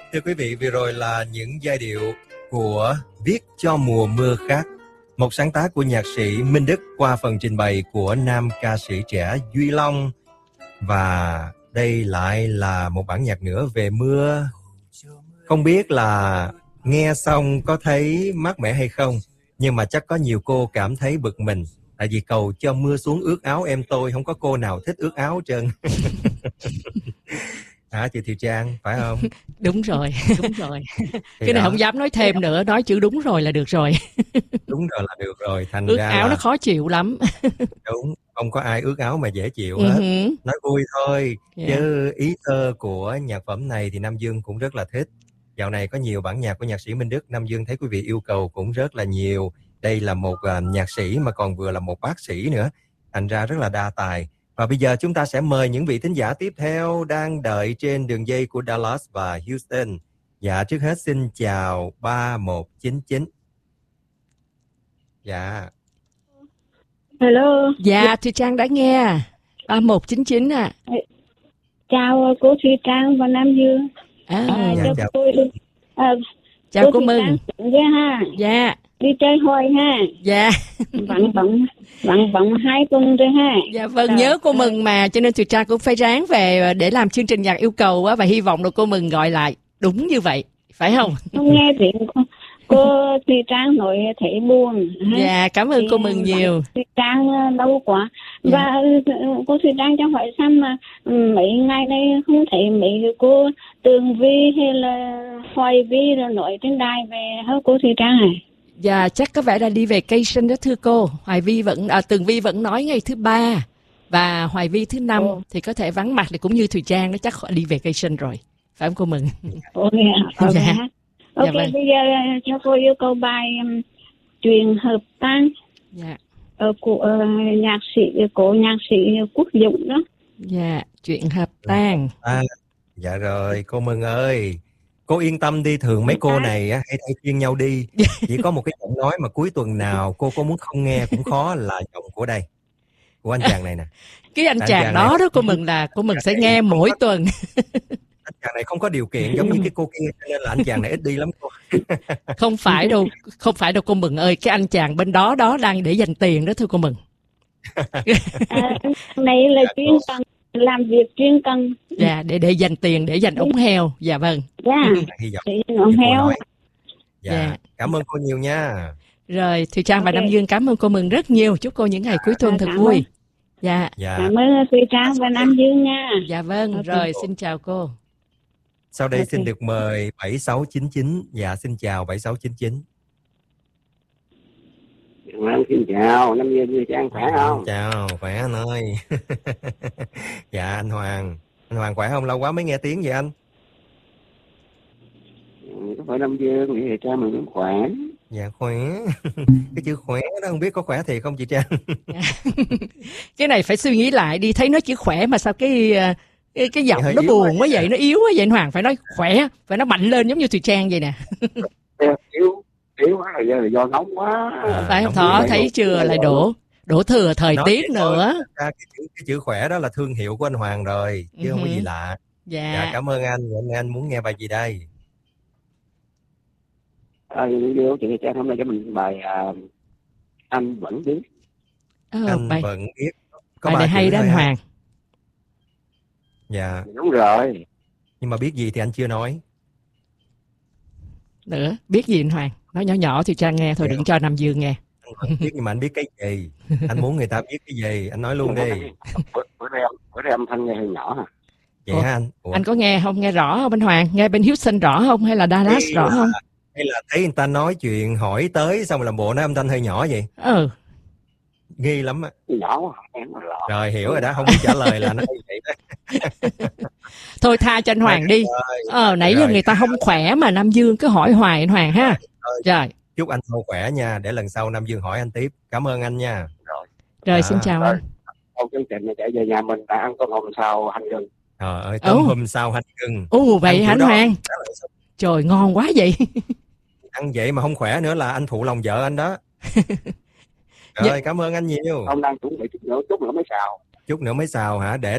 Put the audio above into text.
Thưa quý vị, vừa rồi là những giai điệu của Viết cho mùa mưa khác, một sáng tác của nhạc sĩ Minh Đức qua phần trình bày của nam ca sĩ trẻ Duy Long. Và đây lại là một bản nhạc nữa về mưa. Không biết là nghe xong có thấy mát mẻ hay không, nhưng mà chắc có nhiều cô cảm thấy bực mình. Tại vì cầu cho mưa xuống ướt áo em tôi, không có cô nào thích ướt áo hết trơn. Hả chị Thùy Trang, phải không? Đúng rồi. Cái này không dám nói thêm nữa, nói chữ đúng rồi là được rồi. Đúng rồi là được rồi, thành ướt ra áo là nó khó chịu lắm. đúng, không có ai ướt áo mà dễ chịu hết. Nói vui thôi, chứ ý thơ của nhạc phẩm này thì Nam Dương cũng rất là thích. Dạo này có nhiều bản nhạc của nhạc sĩ Minh Đức, Nam Dương thấy quý vị yêu cầu cũng rất là nhiều. Đây là một nhạc sĩ mà còn vừa là một bác sĩ nữa, thành ra rất là đa tài. Và bây giờ chúng ta sẽ mời những vị thính giả tiếp theo đang đợi trên đường dây của Dallas và Houston. Dạ, trước hết xin chào 3199. Dạ. Hello. Dạ, Thùy Trang đã nghe. 3199 à. Chào cô Thùy Trang và Nam Dương. Chào tôi chào cô Mừng. Ha. Dạ. Đi chơi hồi ha. Dạ. Vặn 2 tuần rồi ha. Dạ vâng, nhớ cô Mừng mà, cho nên Thùy Trang cũng phải ráng về để làm chương trình nhạc yêu cầu á, và hy vọng là cô Mừng gọi lại. Đúng như vậy, phải không? Không nghe chuyện cô Thùy Trang nói thấy buồn. Dạ, cảm ơn cô Mừng nhiều. Thùy Trang lâu quá. Dạ. Và cô Thùy Trang cho hỏi sao mà mấy ngày nay không thấy mấy cô Tường Vi hay là Hoài Vi rồi nói trên đài về hả cô Thùy Trang này? Dạ, chắc có vẻ là đi vacation đó thưa cô. Tường Vi vẫn nói ngày thứ 3 và Hoài Vi thứ 5 thì có thể vắng mặt, thì cũng như Thùy Trang nó chắc đi vacation rồi. Phải không cô Mừng? Dạ. Ok, vâng. bây giờ cho cô yêu cầu bài Chuyện hợp tan. Dạ. Của nhạc sĩ Quốc Dũng đó. Dạ, Chuyện hợp tan. Dạ rồi, cô Mừng ơi. Cô yên tâm đi, thường mấy cô này hay thay phiên nhau đi. Chỉ có một cái giọng nói mà cuối tuần nào cô có muốn không nghe cũng khó là giọng của đây, của anh chàng này nè. Cái anh chàng đó đó cô Mừng là cô Mừng sẽ nghe mỗi tuần. Anh chàng này không có điều kiện giống như cái cô kia, cho nên là anh chàng này ít đi lắm cô. Không phải đâu cô Mừng ơi, cái anh chàng bên đó đang để dành tiền đó thưa cô Mừng. Này là chuyên cần làm việc chuyên cần. Dạ, để dành tiền, để dành ống heo. Dạ vâng. Dạ. Ống heo. Dạ, cảm ơn cô nhiều nha. Rồi, Thùy Trang và Nam Dương cảm ơn cô Mừng rất nhiều. Chúc cô những ngày cuối tuần thật vui. Dạ. Cảm ơn Thùy Trang và Nam Dương nha. Dạ vâng, rồi xin chào cô. Sau đây xin được mời 7699. Dạ, xin chào 7699. Anh xin chào, Nam Dương Thùy Trang khỏe không? Chào, khỏe anh ơi. Dạ, anh Hoàng khỏe không? Lâu quá mới nghe tiếng vậy anh. Có phải Nam Dương nghĩ Thùy Trang mình cũng khỏe. Dạ khỏe. Cái chữ khỏe đó không biết có khỏe thiệt không chị Trang? Cái này phải suy nghĩ lại đi, thấy nó chữ khỏe mà sao cái giọng nó buồn quá vậy, nó yếu quá vậy. Anh Hoàng phải nói khỏe, phải nó mạnh lên giống như Thùy Trang vậy nè. Yếu quá là do nóng quá. Phải không Thọ, thấy chưa, lại đổ thừa thời tiết nữa. Cái chữ khỏe đó là thương hiệu của anh Hoàng rồi, chứ không có gì lạ. Dạ, cảm ơn anh. Anh muốn nghe bài gì đây? Chị Thùy Trang hôm nay cho mình bài Anh Vẫn Biết. Anh Vẫn Biết. Bài này hay đó anh Hoàng. Dạ. Đúng rồi. Nhưng mà biết gì thì anh chưa nói. Nữa, biết gì anh Hoàng? Nói nhỏ thì Trang nghe thôi, đừng cho Nam Dương nghe. Anh vẫn biết nhưng mà anh biết cái gì? Anh muốn người ta biết cái gì? Anh nói luôn đi. Bữa nay âm thanh nghe hơi nhỏ hả? Vậy hả anh? Anh có nghe không? Nghe rõ không anh Hoàng? Nghe bên Houston rõ không? Hay là Dallas rõ không? Hay là thấy người ta nói chuyện hỏi tới xong rồi làm bộ nói âm thanh hơi nhỏ vậy? Nghi lắm á. Nhỏ quá. Rồi hiểu rồi đó, không biết trả lời là nó vậy đó. Thôi tha cho anh Hoàng đi. Nãy giờ người ta không khỏe mà Nam Dương cứ hỏi hoài anh Hoàng ha. Rồi. Chúc anh mau khỏe nha, để lần sau Nam Dương hỏi anh tiếp. Cảm ơn anh nha. Rồi xin chào anh. Sau chương trình này chạy về nhà mình đã ăn tôm hùm xào hành gừng. Trời ơi, tôm hùm xào hành gừng. Vậy hả anh Hoàng? Trời, ngon quá vậy. Ăn vậy mà không khỏe nữa là anh phụ lòng vợ anh đó. Rồi, cảm ơn anh nhiều. Ông đang chuẩn bị chút nữa mới xào. Chút nữa mới xào hả? Để